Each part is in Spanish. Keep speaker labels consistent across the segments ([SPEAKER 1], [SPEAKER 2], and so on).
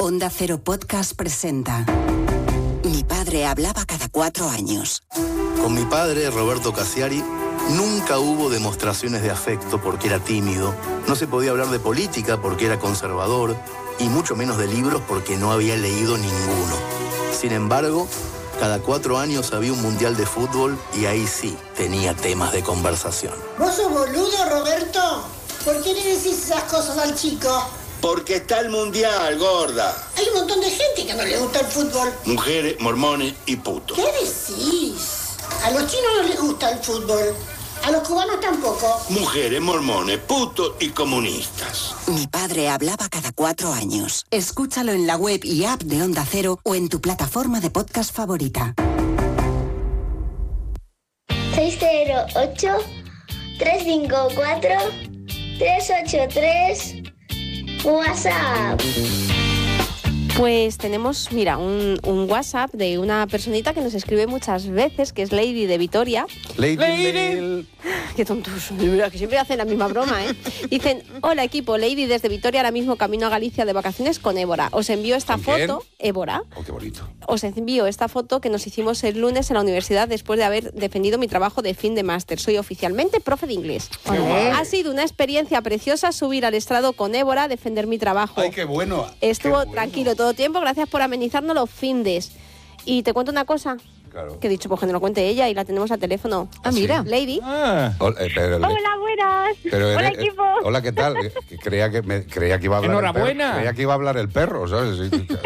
[SPEAKER 1] Onda Cero Podcast presenta Mi padre hablaba cada 4 años.
[SPEAKER 2] Con mi padre, Roberto Cassiari, nunca hubo demostraciones de afecto porque era tímido, no se podía hablar de política porque era conservador y mucho menos de libros porque no había leído ninguno. Sin embargo, cada 4 años había un mundial de fútbol y ahí sí tenía temas de conversación.
[SPEAKER 3] ¿Vos sos boludo, Roberto? ¿Por qué le decís esas cosas al chico?
[SPEAKER 4] Porque está el mundial, gorda.
[SPEAKER 3] Hay un montón de gente que no le gusta el fútbol.
[SPEAKER 4] Mujeres, mormones y putos.
[SPEAKER 3] ¿Qué decís? A los chinos no les gusta el fútbol. A los cubanos tampoco.
[SPEAKER 4] Mujeres, mormones, putos y comunistas.
[SPEAKER 1] Mi padre hablaba cada 4 años. Escúchalo en la web y app de Onda Cero o en tu plataforma de podcast favorita.
[SPEAKER 5] 608-354-383 WhatsApp.
[SPEAKER 6] Pues tenemos, mira, un WhatsApp de una personita que nos escribe muchas veces, que es Lady de Vitoria.
[SPEAKER 7] Lady.
[SPEAKER 6] Qué tontos, de verdad, que siempre hacen la misma broma, ¿eh? Dicen, hola equipo, Lady desde Vitoria, ahora mismo camino a Galicia de vacaciones con Évora. Os envío esta foto, Évora.
[SPEAKER 7] Oh, qué bonito.
[SPEAKER 6] Os envío esta foto que nos hicimos el lunes en la universidad después de haber defendido mi trabajo de fin de máster. Soy oficialmente profe de inglés. Ha sido una experiencia preciosa subir al estrado con Évora a defender mi trabajo.
[SPEAKER 7] ¡Ay, qué bueno!
[SPEAKER 6] Estuvo
[SPEAKER 7] qué bueno.
[SPEAKER 6] Tranquilo todo tiempo, gracias por amenizarnos los findes. Y te cuento una cosa.
[SPEAKER 7] Claro.
[SPEAKER 6] Que he dicho, pues que nos lo cuente ella y la tenemos al teléfono.
[SPEAKER 7] mira.
[SPEAKER 6] Lady.
[SPEAKER 7] Hola,
[SPEAKER 5] Hola, buenas. Hola, equipo.
[SPEAKER 7] Hola, ¿qué tal? Creía que iba a hablar
[SPEAKER 8] Enhorabuena.
[SPEAKER 7] el perro. Creía que iba a hablar el perro, ¿sabes?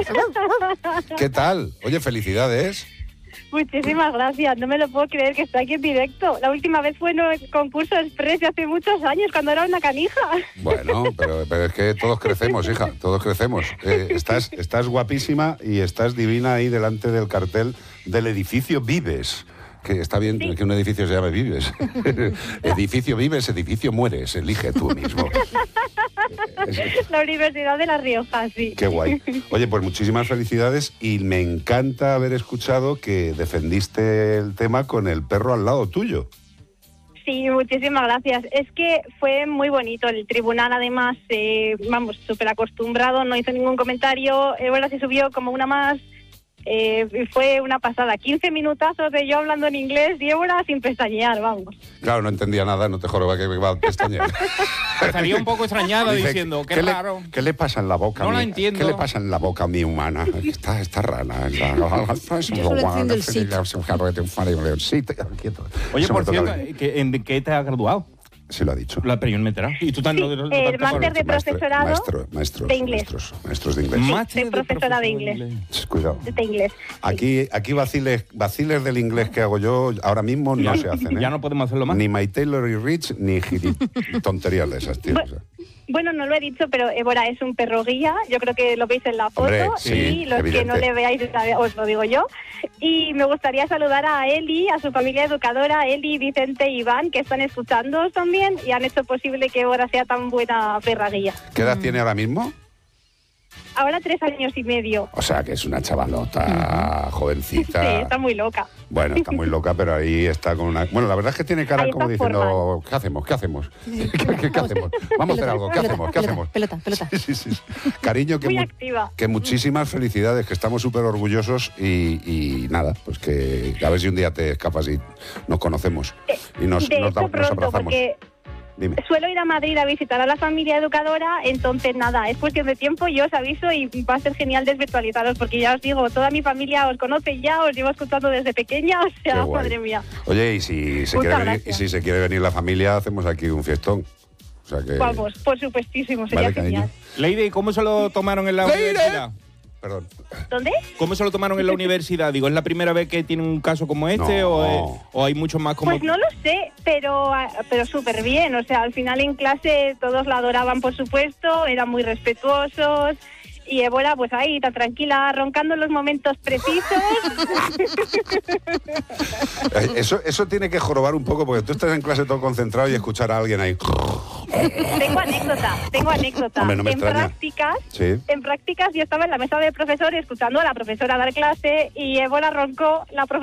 [SPEAKER 7] ¿Qué tal? Oye, felicidades.
[SPEAKER 5] Muchísimas gracias. No me lo puedo creer que está aquí en directo. La última vez fue en el concurso Express de hace muchos años, cuando era una canija.
[SPEAKER 7] Bueno, pero es que todos crecemos, hija, todos crecemos. Estás guapísima y estás divina ahí delante del cartel del edificio Vives. Que está bien que un edificio se llame Vives. Edificio Vives, edificio mueres, elige tú mismo.
[SPEAKER 5] La Universidad de La Rioja, sí.
[SPEAKER 7] Qué guay. Oye, pues muchísimas felicidades y me encanta haber escuchado que defendiste el tema con el perro al lado tuyo.
[SPEAKER 5] Sí, muchísimas gracias. Es que fue muy bonito. El tribunal, además, súper acostumbrado, no hizo ningún comentario. Évora se subió como una más. Fue una pasada, 15 minutazos de yo hablando en inglés y Évora sin pestañear, vamos.
[SPEAKER 7] Claro, no entendía nada, no te joroba que iba a pestañear.
[SPEAKER 8] Estaría un poco extrañada diciendo, qué raro.
[SPEAKER 7] ¿Qué le pasa en la boca?
[SPEAKER 8] No la entiendo.
[SPEAKER 7] ¿Qué le pasa en la boca a mi humana? Está rana.
[SPEAKER 6] Yo solo entiendo el sit.
[SPEAKER 8] Oye, por cierto, ¿en qué te has graduado?
[SPEAKER 7] Se lo ha dicho.
[SPEAKER 8] Pero yo no me he enterado. ¿Y tú también
[SPEAKER 5] el máster de profesorado
[SPEAKER 7] maestros
[SPEAKER 5] de inglés.
[SPEAKER 7] Maestros de inglés.
[SPEAKER 5] De profesora de inglés.
[SPEAKER 7] Cuidado.
[SPEAKER 5] De inglés.
[SPEAKER 7] Aquí vaciles del inglés que hago yo ahora mismo no se hacen, ¿eh?
[SPEAKER 8] Ya no podemos hacerlo más.
[SPEAKER 7] Ni My Taylor y Rich, ni tonterías de esas, tío.
[SPEAKER 5] Bueno, no lo he dicho, pero Évora es un perro guía. Yo creo que lo veis en la foto.
[SPEAKER 7] Hombre, sí,
[SPEAKER 5] y los
[SPEAKER 7] evidente.
[SPEAKER 5] que no le veáis, os lo digo yo. Y me gustaría saludar a Eli, a su familia educadora, Eli, Vicente y Iván, que están escuchándoos también y han hecho posible que Évora sea tan buena perra guía.
[SPEAKER 7] ¿Qué edad tiene ahora mismo?
[SPEAKER 5] Ahora 3 años y medio.
[SPEAKER 7] O sea, que es una chavalota, jovencita.
[SPEAKER 5] Sí, está muy loca.
[SPEAKER 7] Bueno, está muy loca, pero ahí está con una... Bueno, la verdad es que tiene cara
[SPEAKER 5] Ahí
[SPEAKER 7] como
[SPEAKER 5] está
[SPEAKER 7] diciendo, ¿qué hacemos? ¿Qué hacemos? ¿Qué hacemos? Vamos a hacer algo, ¿qué hacemos? ¿Qué hacemos?
[SPEAKER 6] Pelota.
[SPEAKER 7] Sí. Cariño,
[SPEAKER 5] Muy activa.
[SPEAKER 7] que muchísimas felicidades, que estamos súper orgullosos y nada, pues que a ver si un día te escapas y nos conocemos y nos abrazamos.
[SPEAKER 5] Porque
[SPEAKER 7] Dime.
[SPEAKER 5] suelo ir a Madrid a visitar a la familia educadora, entonces nada, es cuestión de tiempo, yo os aviso y va a ser genial desvirtualizaros, porque ya os digo, toda mi familia os conoce ya, os llevo escuchando desde pequeña, o sea, madre mía.
[SPEAKER 7] Oye, y si se quiere venir la familia, hacemos aquí un fiestón. O sea que...
[SPEAKER 5] Vamos, por supuestísimo, sería genial.
[SPEAKER 8] Lady, ¿cómo se lo tomaron en la universidad?
[SPEAKER 7] Perdón.
[SPEAKER 5] ¿Dónde?
[SPEAKER 8] ¿Cómo se lo tomaron en la universidad? Digo, ¿es la primera vez que tiene un caso como este o hay muchos más como...?
[SPEAKER 5] Pues no lo sé, pero súper bien. O sea, al final en clase todos la adoraban, por supuesto, eran muy respetuosos. Y Évora, pues ahí, tan tranquila, roncando en los momentos precisos.
[SPEAKER 7] Eso tiene que jorobar un poco, porque tú estás en clase todo concentrado y escuchar a alguien ahí...
[SPEAKER 5] Tengo anécdota.
[SPEAKER 7] Hombre, no me extraña.
[SPEAKER 5] En prácticas yo estaba en la mesa del profesor escuchando a la profesora dar clase y Évora roncó, la profesora